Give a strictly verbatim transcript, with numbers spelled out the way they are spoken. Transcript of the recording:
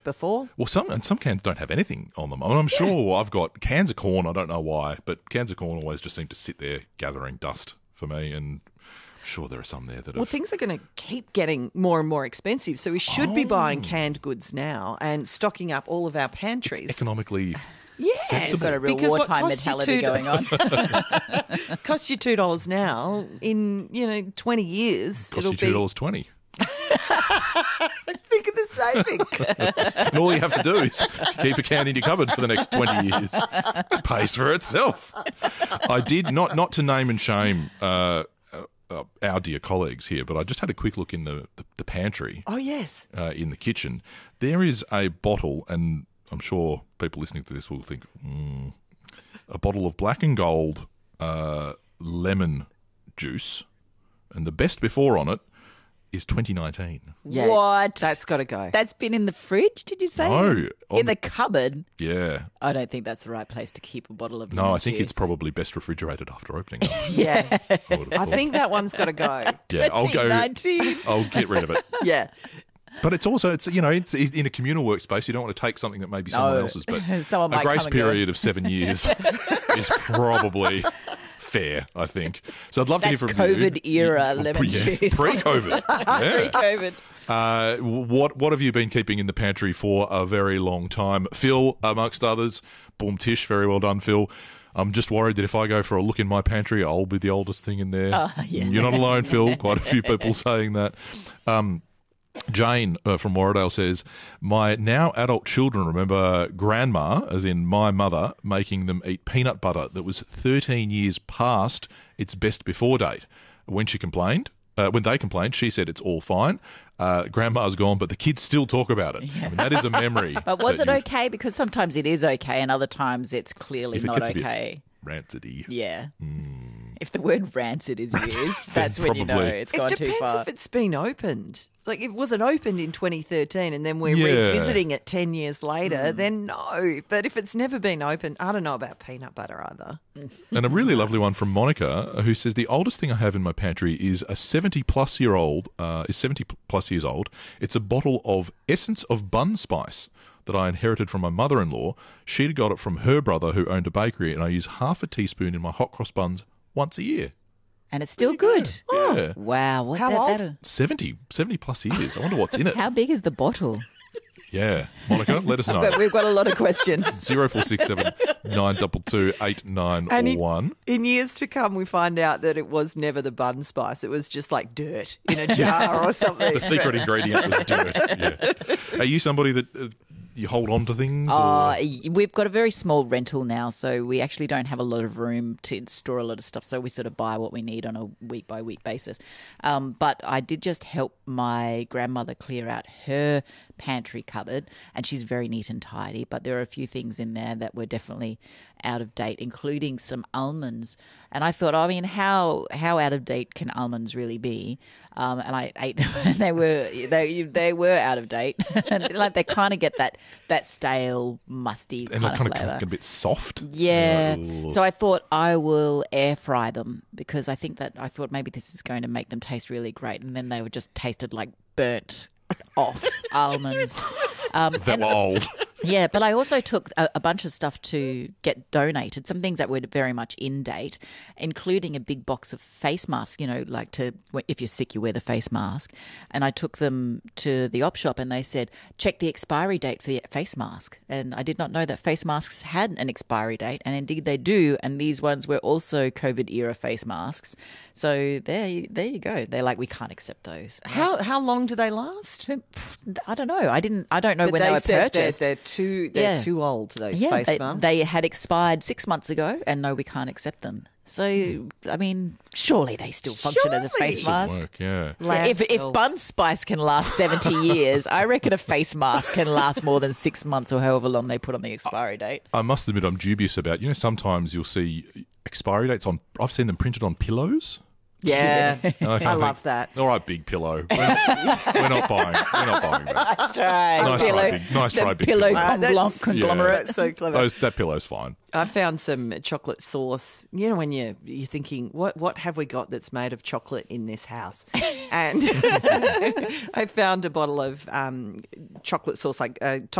before. Well, some and some cans don't have anything on them. I mean, I'm sure I've got cans of corn. I don't know why, but cans of corn always just seem to sit there gathering dust for me. And I'm sure there are some there that. Well, have... things are going to keep getting more and more expensive, so we should oh. be buying canned goods now and stocking up all of our pantries. It's economically. Yes, sensible. Got a real because what wartime costs you mentality two going on. costs you two dollars now. In you know twenty years, Cost it'll you two dollars twenty. Think of the saving. And all you have to do is keep a can in your cupboard for the next twenty years. It pays for itself. I did not not to name and shame uh, uh, our dear colleagues here, but I just had a quick look in the the, the pantry. Oh yes, uh, in the kitchen. There is a bottle, and I'm sure people listening to this will think, mm, a bottle of black and gold uh, lemon juice, and the best before on it is twenty nineteen. Yeah, What? That's got to go. That's been in the fridge, did you say? No, on In the cupboard? Yeah. I don't think that's the right place to keep a bottle of No, lemon I think it's juice. probably best refrigerated after opening it. yeah, I, would have I thought. think that one's got to go. Yeah, I'll go. twenty nineteen. I'll get rid of it. Yeah. But it's also, it's you know, it's in a communal workspace. You don't want to take something that may be someone No. else's. But Someone a might grace come and go. period of seven years is probably fair, I think. So I'd love That's to hear from you. COVID era Well, lemon pre- yeah, juice. Pre-COVID. Yeah. Pre-COVID. Uh, what what have you been keeping in the pantry for a very long time? Phil, amongst others. Boom Tish, very well done, Phil. I'm just worried that if I go for a look in my pantry, I'll be the oldest thing in there. Oh, yeah. You're not alone, Phil. Quite a few people saying that. Um, Jane uh, from Warradale says, my now adult children remember grandma, as in my mother, making them eat peanut butter that was thirteen years past its best before date. When she complained, uh, when they complained, she said it's all fine. Uh, grandma's gone, but the kids still talk about it. I mean, that is a memory. But was that it you- okay? Because sometimes it is okay and other times it's clearly If it not gets a bit okay. rancidy? Yeah. If the word rancid is used, that's when you know probably- it's It gone too depends far. if it's been opened. Like, if it wasn't opened in twenty thirteen and then we're Yeah. revisiting it ten years later, Mm. then no. But if it's never been opened, I don't know about peanut butter either. And a really lovely one from Monica, who says the oldest thing I have in my pantry is a seventy-plus year old. Uh, is seventy plus years old. It's a bottle of essence of bun spice that I inherited from my mother-in-law. She'd got it from her brother, who owned a bakery, and I use half a teaspoon in my hot cross buns once a year. And it's still good. Yeah, Wow. What How that, old? that- seventy, seventy plus years. I wonder what's in it. How big is the bottle? Yeah, Monica, let us know. But we've got a lot of questions. Zero four six seven nine two two eight nine And it- one. In years to come, we find out that it was never the bun spice. It was just like dirt in a jar or something. The secret ingredient was dirt. Yeah. Are you somebody that uh, you hold on to things? or- Uh, we've got a very small rental now, so we actually don't have a lot of room to store a lot of stuff. So we sort of buy what we need on a week by week basis. Um, but I did just help my grandmother clear out her pantry cupboard, and she's very neat and tidy. But there are a few things in there that were definitely out of date, including some almonds. And I thought, I mean, how how out of date can almonds really be? Um, and I ate them, and they were they they were out of date. Like they kind of get that that stale, musty and kind they're of kind of flavor. get a bit soft. Yeah. You're like, So I thought I will air fry them because I think that I thought maybe this is going to make them taste really great, and then they were just tasted like burnt off almonds. Um, that and- were old. yeah, but I also took a, a bunch of stuff to get donated, some things that were very much in date, including a big box of face masks, you know, like to, if you're sick, you wear the face mask. And I took them to the op shop and they said, check the expiry date for the face mask. And I did not know that face masks had an expiry date, and indeed they do. And these ones were also COVID era face masks. So there, you- there you go. They're like, we can't accept those. How how long do they last? I don't know. I didn't, I don't know But when they, were said purchased. They're, they're too they're Yeah. too old. Those Yeah, face they, masks. they had expired six months ago, and no, we can't accept them. So, I mean, surely they still function as a Surely. face Still mask. work, yeah. If, if Landfill. bun spice can last seventy years, I reckon a face mask can last more than six months or however long they put on the expiry date. I must admit I'm dubious about, you know, sometimes you'll see expiry dates on, I've seen them printed on pillows. Yeah, And I think, love that. All right, big pillow. We're not, we're not buying. We're not buying that. Nice try. Nice pillow, try, big- nice the try, big pillow pillow. Uh, that's- conglom- conglomerate. That's so clever. Those, that pillow's fine. I found some chocolate sauce. You know, when you you're thinking, what what have we got that's made of chocolate in this house? And I found a bottle of um, chocolate sauce, like uh,